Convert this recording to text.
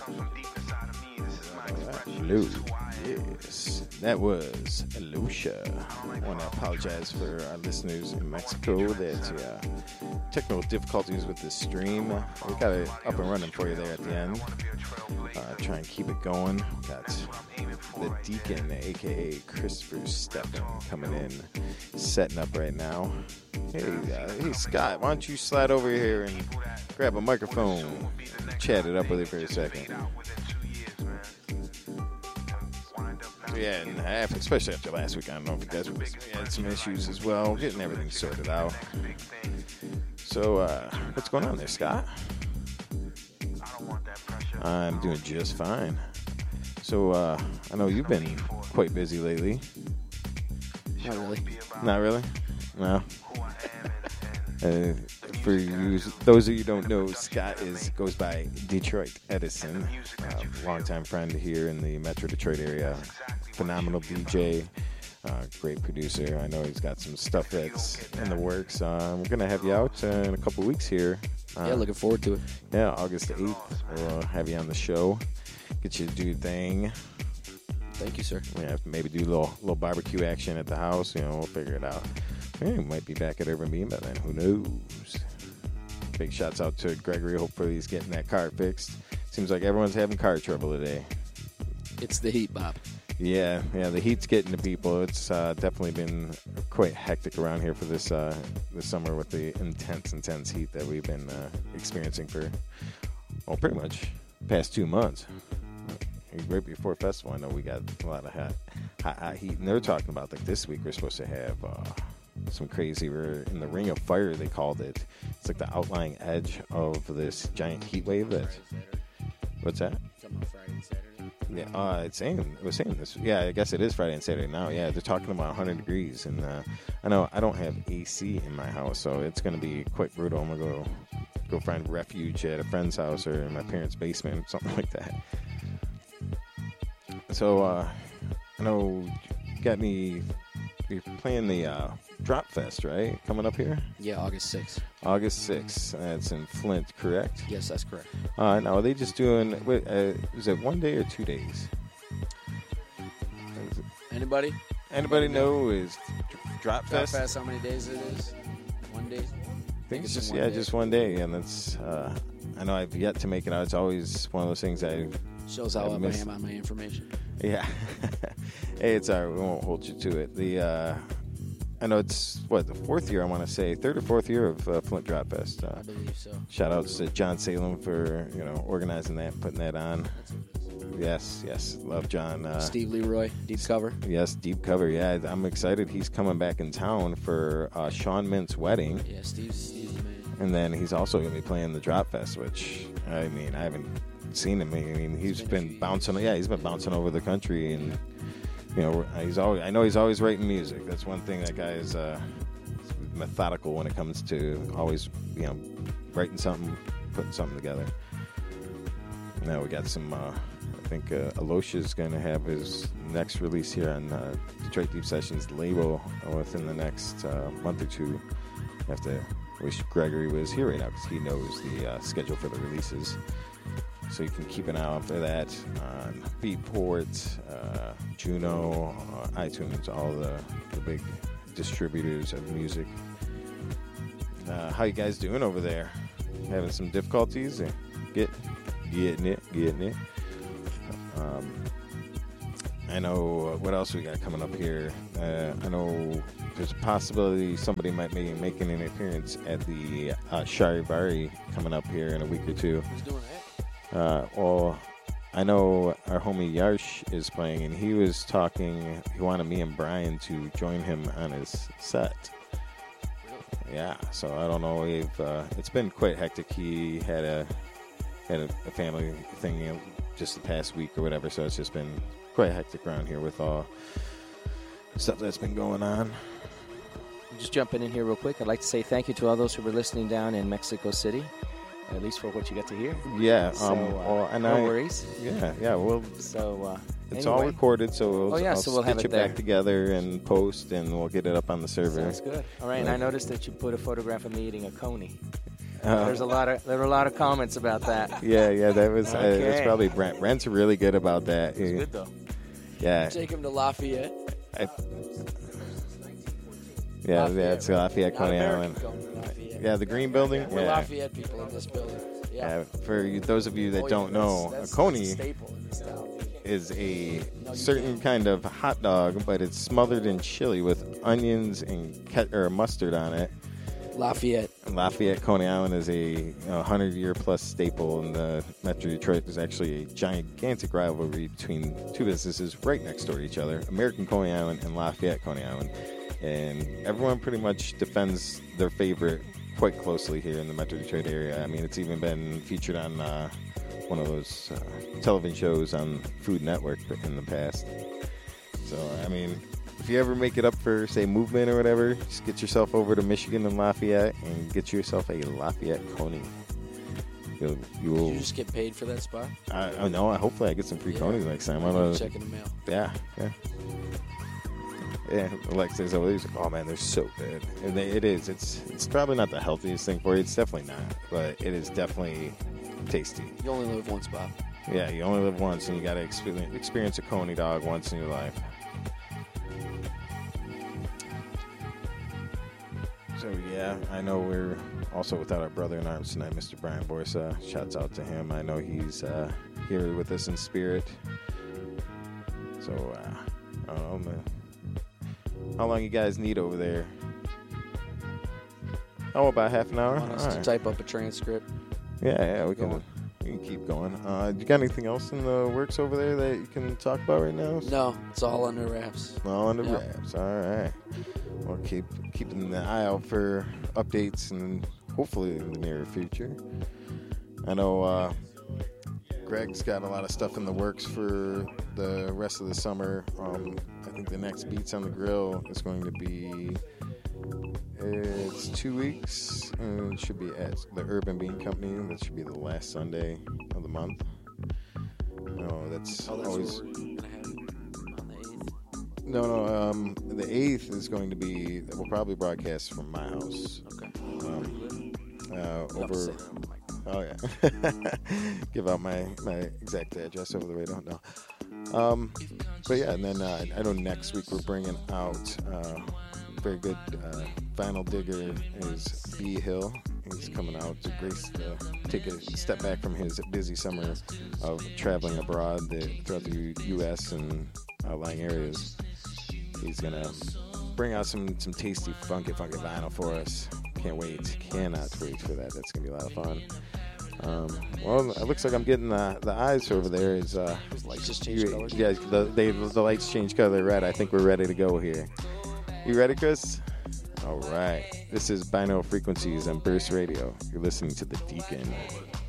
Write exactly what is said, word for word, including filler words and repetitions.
Hello. Yes, that was Lucia. I want to apologize for our listeners in Mexico that uh, technical difficulties with the stream. We got it up and running for you there at the end. Uh, try and keep it going. We got the Deacon, aka Christopher Steffen, coming in, setting up right now. Hey, uh, hey Scott, why don't you slide over here and grab a microphone, chat it up with you for a second. Yeah, and after, especially after last week, I don't know if you guys were, we had some issues as well, getting everything sorted out. So, uh, what's going on there, Scott? I'm doing just fine. So, uh, I know you've been quite busy lately. Not really. Not really? No. Uh, for you, those of you who don't know, Scott is goes by Detroit Edison, uh, longtime friend here in the Metro Detroit area. Phenomenal D J, uh, great producer. I know he's got some stuff that's in the works. Uh, we're gonna have you out uh, in a couple weeks here. Uh, yeah, looking forward to it. Yeah, August eighth. We'll have you on the show. Get you to do your thing. Thank you, sir. Yeah, maybe do a little little barbecue action at the house. You know, we'll figure it out. Hey, we might be back at Urban Beam by then. Who knows? Big shouts out to Gregory. Hopefully he's getting that car fixed. Seems like everyone's having car trouble today. It's the heat, Bob. Yeah, yeah, the heat's getting to people. It's uh, definitely been quite hectic around here for this uh, this summer with the intense, intense heat that we've been uh, experiencing for, well, pretty much past two months. Right before festival, I know we got a lot of hot, hot, hot heat, and they're talking about like this week we're supposed to have uh, some crazy. We're in the ring of fire, they called it. It's like the outlying edge of this giant heat wave. That what's that? Friday and Saturday. Yeah, uh, it's saying it was saying this. Yeah, I guess it is Friday and Saturday now. Yeah, they're talking about one hundred degrees, and uh, I know I don't have A C in my house, so it's going to be quite brutal. I'm gonna go go find refuge at a friend's house or in my parents' basement, something like that. So uh, I know you got me. You're playing the uh, Drop Fest, right? Coming up here. Yeah, August sixth. August sixth. That's in Flint, correct? Yes, that's correct. Uh, now, are they just doing, wait, uh, is it one day or two days? Anybody? Anybody know is Drop Drop Fest? Fest, how many days it is? One day? I think it's just, one yeah, day. just one day. And that's, uh, I know I've yet to make it out. It's always one of those things I, Shows how I up I miss- am on my information. yeah. Hey, it's all right. We won't hold you to it. The, uh, I know it's, what, the fourth year, I want to say, third or fourth year of uh, Flint Drop Fest. Uh, I believe so. shout outs to John Salem for, you know, organizing that and putting that on. Yes, yes. Love John. Uh, Steve Leroy, deep cover. Yes, deep cover. Yeah, I'm excited. He's coming back in town for uh, Sean Mint's wedding. Yeah, Steve's, Steve's the man. And then he's also going to be playing the Drop Fest, which, I mean, I haven't seen him. I mean, he's been bouncing. Yeah, he's been bouncing over the country, and you know, he's always. I know he's always writing music. That's one thing. That guy is uh, methodical when it comes to always, you know, writing something, putting something together. Now we got some. Uh, I think uh, Alosha's going to have his next release here on uh, Detroit Deep Sessions label within the next uh, month or two. I have to wish Gregory was here right now because he knows the uh, schedule for the releases. So you can keep an eye out for that on Beatport, uh, Juno, uh, iTunes, all the, the big distributors of music. Uh, how you guys doing over there? Having some difficulties? Get, getting it, getting it. Um, I know uh, what else we got coming up here. Uh, I know there's a possibility somebody might be making an appearance at the uh, Charivari coming up here in a week or two. Who's doing that? Uh, well, I know our homie Yarsh is playing, and he was talking. He wanted me and Brian to join him on his set. Yeah, so I don't know if uh, it's been quite hectic. He had a had a, a family thing, you know, just the past week or whatever, so it's just been quite hectic around here with all the stuff that's been going on. Just jumping in here real quick, I'd like to say thank you to all those who were listening down in Mexico City, at least for what you got to hear. Yeah, So, um, uh, well, and no I, worries. Yeah, yeah, well, So, uh, it's anyway. all recorded, so we'll, Oh, yeah, I'll so we'll have stitch it it back there. together and post, and we'll get it up on the server. Sounds good. All right, and I noticed that you put a photograph of me eating a coney. Uh, There's a lot of there were a lot of comments about that. Yeah, yeah, that was uh, Okay. that's probably Brent. Brent's really good about that. It's good though. Yeah, Take him to Lafayette. I, yeah, Lafayette, yeah, it's Lafayette, Not Coney American Island. Coney, Lafayette. Yeah, the green building. We're Yeah, Lafayette people in this building. Yeah. yeah. For you, those of you that Oh, yeah, don't know, that's, that's, a coney that's a staple in this town. is a No, you certain can't. kind of hot dog, but it's smothered in chili with onions and ke- or mustard on it. Lafayette. Lafayette, Coney Island is a hundred-year-plus staple in the Metro Detroit. There's actually a gigantic rivalry between two businesses right next door to each other, American Coney Island and Lafayette, Coney Island. And everyone pretty much defends their favorite quite closely here in the Metro Detroit area. I mean, it's even been featured on uh, one of those uh, television shows on Food Network in the past. So, I mean, if you ever make it up for, say, movement or whatever, just get yourself over to Michigan and Lafayette and get yourself a Lafayette Coney. You'll, you will. Did you just get paid for that spot? I, I know. Hopefully, I get some free Yeah. Conies next time. I'm I'll gonna, check in the mail. yeah, yeah. Yeah, Alexa's always like, oh man, they're so good. And they, it is. It's it's probably not the healthiest thing for you. It's definitely not. But it is definitely tasty. You only live one spot. Yeah, you only live once and you got to experience, experience a Coney dog once in your life. So yeah, I know we're also without our brother in arms tonight, Mister Brian Borsa. Shouts out to him. I know he's uh, here with us in spirit. So uh, I don't know, man. How long you guys need over there? Oh, about half an hour. Want us All to right. type up a transcript? Yeah, yeah, we can Going. we can keep going. Uh, you got anything else in the works over there that you can talk about right now? No, it's all under wraps. All under Yep. wraps. All right. We'll keep keeping the eye out for updates and hopefully in the near future. I know uh, Greg's got a lot of stuff in the works for the rest of the summer. Um, I think the next Beats on the Grill is going to be. It's two weeks, and it should be at the Urban Bean Company. That should be the last Sunday of the month. No, that's, Oh, that's always. what we're gonna have on the eighth. No, no. Um, the eighth is going to be. We'll probably broadcast from my house. Okay. Um, uh, Enough to over. say that on the mic. Oh yeah. Give out my my exact address over the radio. No. Um, but yeah, and then uh, I know next week we're bringing out. Uh, very good uh, vinyl digger is B Hill. He's coming out to grace uh, take a step back from his busy summer of traveling abroad the, throughout the U S and outlying areas. He's gonna bring out some some tasty, funky, funky vinyl for us. Can't wait, cannot wait for that. That's gonna be a lot of fun. Um, well, it looks like I'm getting the the eyes over there. Is uh, Those lights just changed you, colors. yeah, the they, the lights change color red. I think we're ready to go here. You ready, Chris? All right. This is Binaural Frequencies on Burst Radio. You're listening to The Deacon.